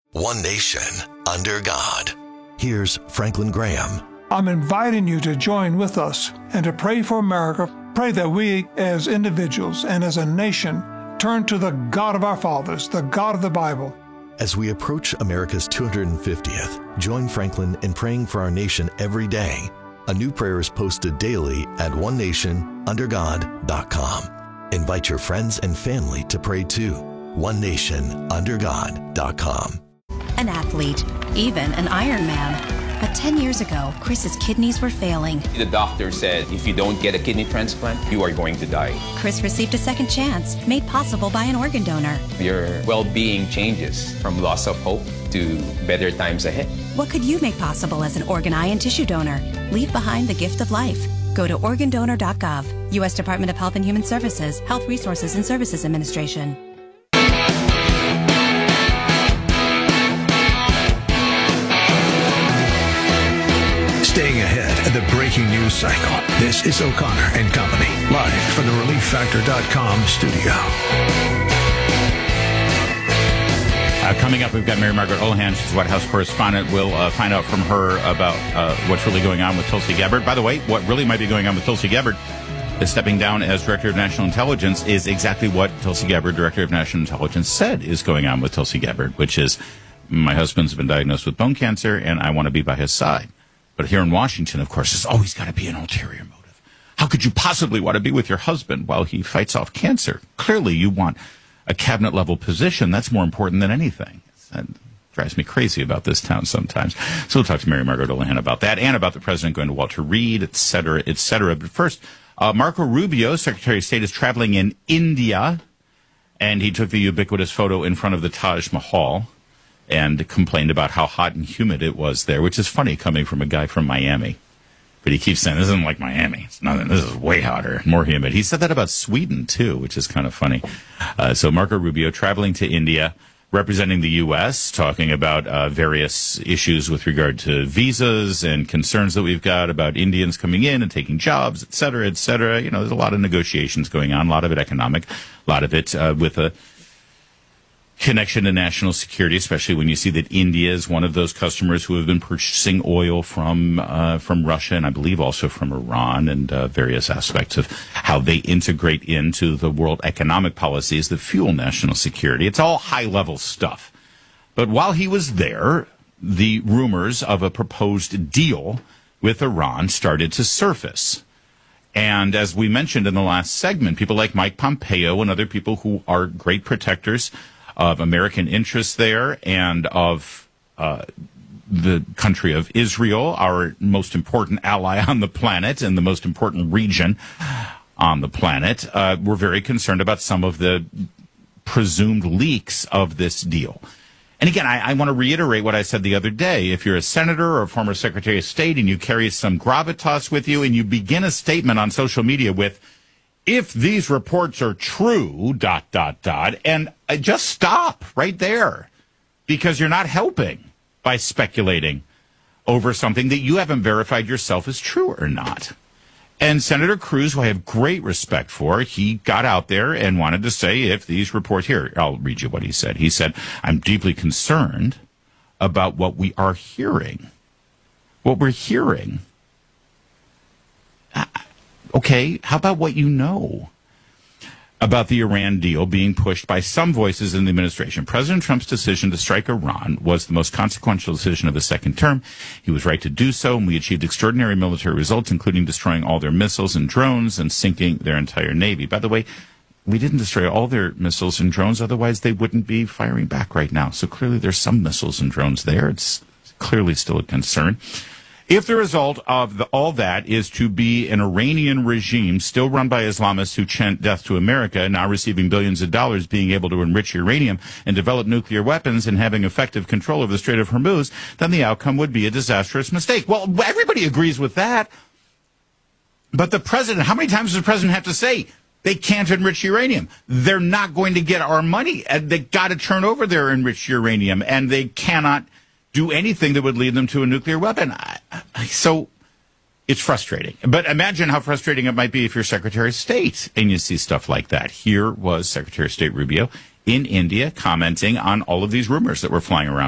One nation, under God. Here's Franklin Graham. I'm inviting you to join with us and to pray for America. Pray that we as individuals and as a nation turn to the God of our fathers, the God of the Bible. As we approach America's 250th, join Franklin in praying for our nation every day. A new prayer is posted daily at onenationundergod.com. Invite your friends and family to pray too. onenationundergod.com. An athlete, even an Ironman. But 10 years ago, Chris's kidneys were failing. The doctor said if you don't get a kidney transplant, you are going to die. Chris received a second chance, made possible by an organ donor. Your well-being changes from loss of hope to better times ahead. What could you make possible as an organ, eye, and tissue donor? Leave behind the gift of life. Go to organdonor.gov. U.S. Department of Health and Human Services, Health Resources and Services Administration. Staying ahead of the breaking news cycle. This is O'Connor and Company, live from the ReliefFactor.com studio. Coming up, we've got Mary Margaret Olohan. She's White House correspondent. We'll find out from her about what's really going on with Tulsi Gabbard. By the way, what really might be going on with Tulsi Gabbard is stepping down as Director of National Intelligence is exactly what Tulsi Gabbard, Director of National Intelligence, said is going on with Tulsi Gabbard, which is, my husband's been diagnosed with bone cancer, and I want to be by his side. But here in Washington, of course, there's always got to be an ulterior motive. How could you possibly want to be with your husband while he fights off cancer? Clearly, you want a cabinet-level position. That's more important than anything. That drives me crazy about this town sometimes. So we'll talk to Mary Margaret Olohan about that and about the president going to Walter Reed, et cetera, et cetera. But first, Marco Rubio, Secretary of State, is traveling in India, and he took the ubiquitous photo in front of the Taj Mahal and complained about how hot and humid it was there, which is funny coming from a guy from Miami. But he keeps saying, this isn't like Miami. It's nothing. This is way hotter, more humid. He said that about Sweden, too, which is kind of funny. So Marco Rubio traveling to India, representing the U.S., talking about various issues with regard to visas and concerns that we've got about Indians coming in and taking jobs, et cetera, et cetera. You know, there's a lot of negotiations going on, a lot of it economic, a lot of it with a connection to national security, especially when you see that India is one of those customers who have been purchasing oil from Russia and I believe also from Iran, and various aspects of how they integrate into the world economic policies that fuel national security. It's all high-level stuff. But while he was there, the rumors of a proposed deal with Iran started to surface. And as we mentioned in the last segment, people like Mike Pompeo and other people who are great protectors of American interests there and of the country of Israel, our most important ally on the planet and the most important region on the planet, were very concerned about some of the presumed leaks of this deal. And again, I want to reiterate what I said the other day. If you're a senator or a former Secretary of State and you carry some gravitas with you and you begin a statement on social media with, if these reports are true, ... and just stop right there, because you're not helping by speculating over something that you haven't verified yourself is true or not. And Senator Cruz, who I have great respect for, he got out there and wanted to say if these reports, here, I'll read you what he said. He said, I'm deeply concerned about what we are hearing. What we're hearing. Okay, how about what you know about the Iran deal being pushed by some voices in the administration? President Trump's decision to strike Iran was the most consequential decision of his second term. He was right to do so, and we achieved extraordinary military results, including destroying all their missiles and drones and sinking their entire Navy. By the way, we didn't destroy all their missiles and drones, otherwise they wouldn't be firing back right now. So clearly there's some missiles and drones there. It's clearly still a concern. If the result of all that is to be an Iranian regime still run by Islamists who chant death to America, now receiving billions of dollars, being able to enrich uranium and develop nuclear weapons and having effective control over the Strait of Hormuz, then the outcome would be a disastrous mistake. Well, everybody agrees with that. But the president, how many times does the president have to say they can't enrich uranium? They're not going to get our money. They got to turn over their enriched uranium, and they cannot do anything that would lead them to a nuclear weapon. So it's frustrating. But imagine how frustrating it might be if you're Secretary of State and you see stuff like that. Here was Secretary of State Rubio in India commenting on all of these rumors that were flying around